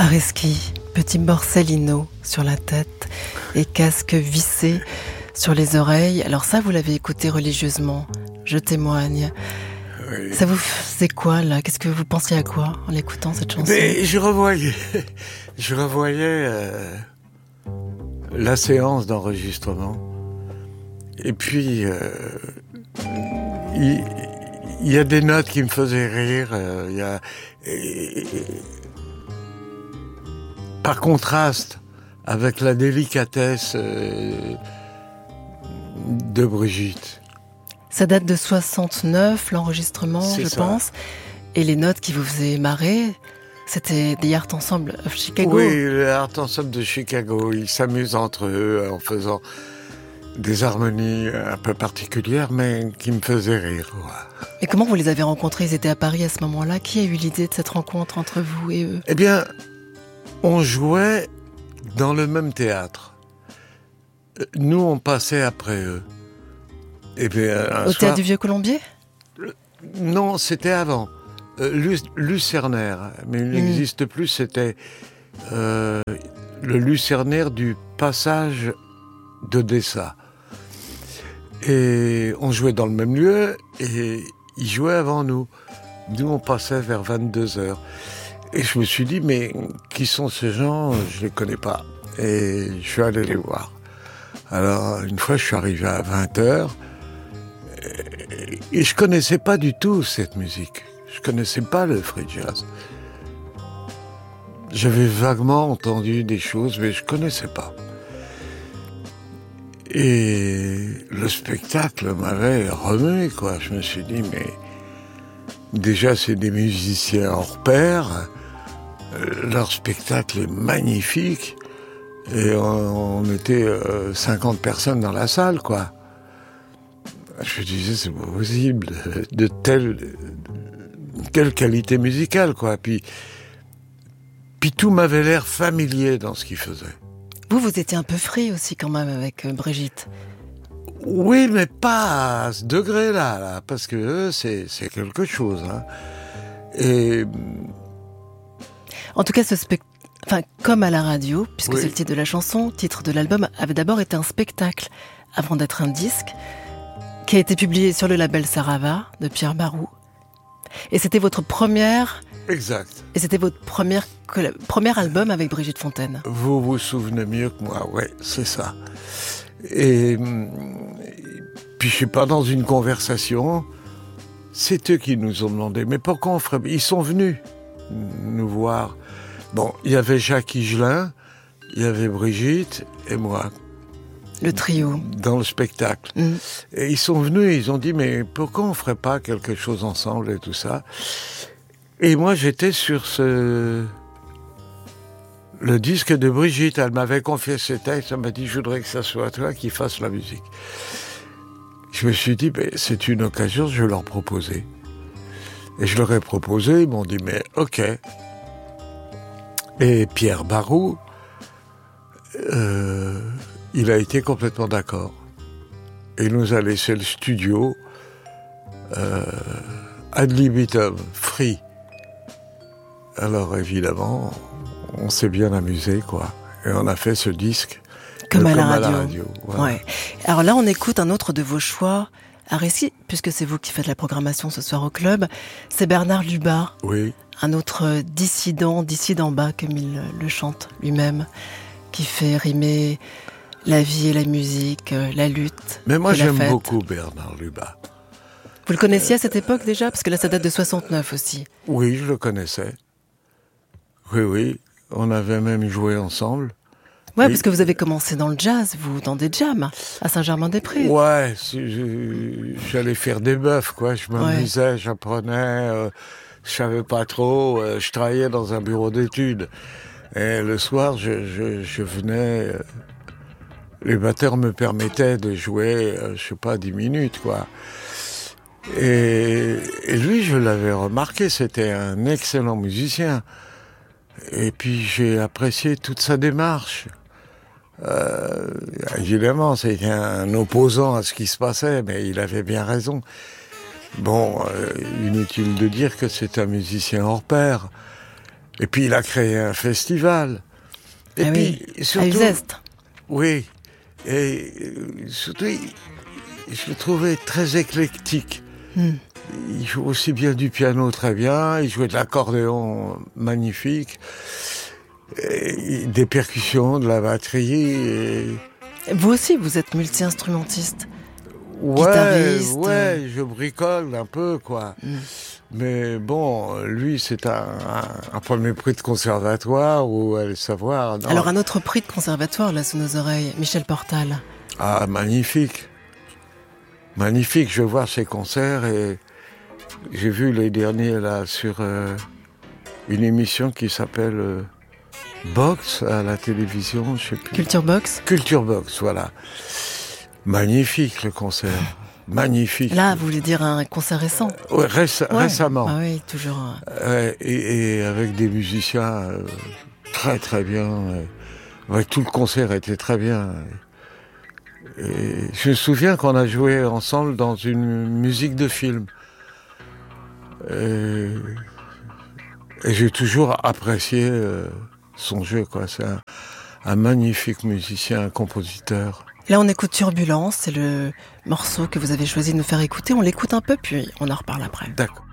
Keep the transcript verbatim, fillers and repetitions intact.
Arreski, petit Borsellino sur la tête et casque vissé sur les oreilles. Alors ça, vous l'avez écouté religieusement, je témoigne. Oui. Ça vous faisait quoi, là? Qu'est-ce que vous pensiez à quoi en l'écoutant, cette chanson? Mais je revoyais, je revoyais euh, la séance d'enregistrement. Et puis, euh, il, il y a des notes qui me faisaient rire. Euh, il y a, et, et, par contraste avec la délicatesse euh, de Brigitte. Ça date de soixante-neuf, l'enregistrement, C'est je ça. pense. Et les notes qui vous faisaient marrer, c'était des Art Ensemble of Chicago. Oui, les Art Ensemble de Chicago. Ils s'amusent entre eux en faisant des harmonies un peu particulières, mais qui me faisaient rire. Ouais. Et comment vous les avez rencontrés? Ils étaient à Paris à ce moment-là. Qui a eu l'idée de cette rencontre entre vous et eux? Eh bien, on jouait dans le même théâtre. Nous, on passait après eux. Et bien, un Au soir... théâtre du Vieux-Colombier? Non, c'était avant. Euh, Lu- Lucernaire, mais il n'existe mmh. plus. C'était euh, le Lucernaire du passage d'Odessa. Et on jouait dans le même lieu et ils jouaient avant nous. Nous, on passait vers vingt-deux heures. Et je me suis dit, mais qui sont ces gens? Je les connais pas. Et je suis allé les voir. Alors, une fois, je suis arrivé à vingt heures. Et je connaissais pas du tout cette musique. Je connaissais pas le free jazz. J'avais vaguement entendu des choses, mais je connaissais pas. Et le spectacle m'avait remué, quoi. Je me suis dit, mais déjà, c'est des musiciens hors pair. Leur spectacle est magnifique. Et on, on était euh, cinquante personnes dans la salle, quoi. Je me disais, c'est pas possible, de telle, quelle qualité musicale, quoi. Puis, puis tout m'avait l'air familier dans ce qu'il faisait. Vous, vous étiez un peu free aussi quand même avec Brigitte. Oui, mais pas à ce degré-là, là, parce que c'est, c'est quelque chose. Hein. Et... En tout cas, ce spectacle, enfin, comme à la radio, puisque oui. c'est le titre de la chanson, titre de l'album, avait d'abord été un spectacle avant d'être un disque, qui a été publié sur le label Sarava de Pierre Barou. Et c'était votre première... Exact. Et c'était votre première, premier album avec Brigitte Fontaine. Vous vous souvenez mieux que moi, ouais, c'est ça. Et puis je sais pas, dans une conversation, c'est eux qui nous ont demandé, mais pourquoi on ferait... Ils sont venus nous voir. Bon, il y avait Jacques Higelin, il y avait Brigitte et moi. Le trio. Dans le spectacle. Mmh. Et ils sont venus et ils ont dit, mais pourquoi on ferait pas quelque chose ensemble et tout ça? Et moi, j'étais sur ce... le disque de Brigitte. Elle m'avait confié ses textes. Elle m'a dit, je voudrais que ça soit toi qui fasses la musique. Je me suis dit, ben, c'est une occasion, je vais leur proposer. Et je leur ai proposé, ils m'ont dit, mais ok. Et Pierre Barou... Euh... il a été complètement d'accord. Il nous a laissé le studio euh, ad libitum, free. Alors évidemment, on s'est bien amusé, quoi. Et on a fait ce disque comme, euh, à, comme la à la radio. radio. Voilà. Ouais. Alors là, on écoute un autre de vos choix. Arreski, puisque c'est vous qui faites la programmation ce soir au club, c'est Bernard Lubat. Oui. Un autre dissident, dissident bas, comme il le chante lui-même, qui fait rimer la vie et la musique, la lutte. Mais moi, j'aime fête. beaucoup Bernard Lubat. Vous le connaissiez à cette époque déjà? Parce que là, ça date de soixante-neuf aussi. Oui, je le connaissais. Oui, oui. On avait même joué ensemble. Ouais, Et... parce que vous avez commencé dans le jazz, vous, dans des jams, à Saint-Germain-des-Prés. Ouais, je, j'allais faire des bœufs, quoi. Je m'amusais, ouais. J'apprenais, euh, je savais pas trop. Euh, je travaillais dans un bureau d'études. Et le soir, je, je, je venais... Euh, les batteurs me permettaient de jouer, euh, je sais pas, dix minutes, quoi. Et, et lui, je l'avais remarqué, c'était un excellent musicien. Et puis, j'ai apprécié toute sa démarche. Euh, évidemment, c'était un opposant à ce qui se passait, mais il avait bien raison. Bon, euh, inutile de dire que c'est un musicien hors pair. Et puis il a créé un festival. Et ah puis oui, surtout, à Uzès. Oui, et euh, surtout, il, je le trouvais très éclectique. Hmm. Il joue aussi bien du piano très bien, il jouait de l'accordéon magnifique, et des percussions, de la batterie. Et... Vous aussi, vous êtes multi-instrumentiste. Ouais, Guitariste. ouais, je bricole un peu, quoi. Hmm. Mais bon, lui, c'est un, un, un premier prix de conservatoire, ou allez savoir. Non. Alors un autre prix de conservatoire, là, sous nos oreilles, Michel Portal. Ah, magnifique. Magnifique, je vois ses concerts et j'ai vu les derniers là sur euh, une émission qui s'appelle euh, Box à la télévision, je sais plus. Culture Box. Culture Box, voilà. Magnifique le concert, magnifique. Là, vous voulez dire un concert récent? Ouais, réce- Ouais. récemment. Ah oui, toujours. Euh, et, et avec des musiciens euh, très très bien. Euh, ouais, tout le concert était très bien. Et je me souviens qu'on a joué ensemble dans une musique de film. Et, et j'ai toujours apprécié euh, son jeu, quoi. C'est un, un magnifique musicien, un compositeur. Là, on écoute Turbulence, c'est le morceau que vous avez choisi de nous faire écouter. On l'écoute un peu, puis on en reparle après. D'accord.